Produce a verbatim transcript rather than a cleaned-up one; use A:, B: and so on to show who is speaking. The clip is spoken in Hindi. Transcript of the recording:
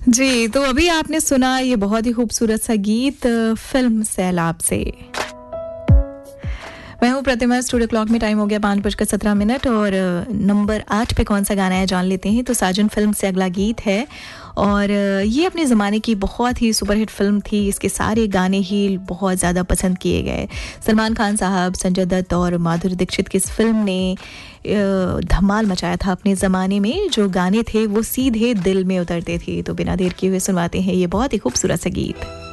A: जी, तो अभी आपने सुना ये बहुत ही खूबसूरत सा गीत फिल्म सैलाब से। मैं हूँ प्रतिमा, स्टूडियो क्लॉक में टाइम हो गया पाँच बजकर सत्रह मिनट और नंबर आठ पे कौन सा गाना है जान लेते हैं। तो साजन फिल्म से अगला गीत है और ये अपने ज़माने की बहुत ही सुपरहिट फिल्म थी। इसके सारे गाने ही बहुत ज़्यादा पसंद किए गए। सलमान खान साहब, संजय दत्त और माधुरी दीक्षित की इस फिल्म ने धमाल मचाया था अपने ज़माने में। जो गाने थे वो सीधे दिल में उतरते थे। तो बिना देर किए हुए सुनवाते हैं ये बहुत ही खूबसूरत सा गीत।